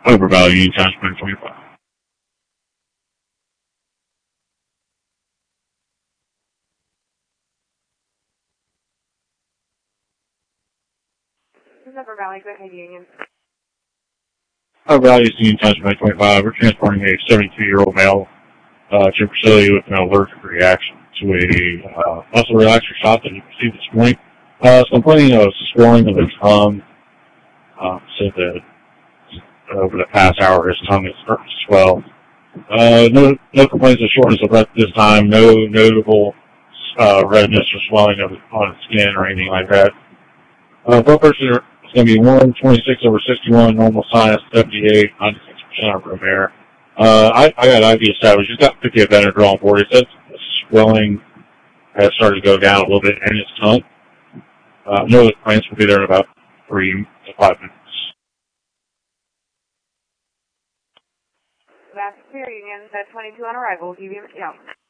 Overvalue Union Township 25. This is Upper Valley. Go ahead, Union. Overvalue Union Township 25. We're transporting a 72-year-old male to your facility with an allergic reaction to a muscle relaxer shot that he received this morning. Complaining of swelling of his tongue. Said that over the past hour his tongue is starting to swell. No complaints of shortness of breath at this time. No notable redness or swelling on his skin or anything like that. Blood pressure is going to be 126/61, normal sinus 78, 96% of room air. I got IV established. He's got 50 of Benadryl on board. He said the swelling has started to go down a little bit in his tongue. No complaints will be there in about 3 to 5 minutes. That's clear, Union. That's 22 on arrival. Give you a count.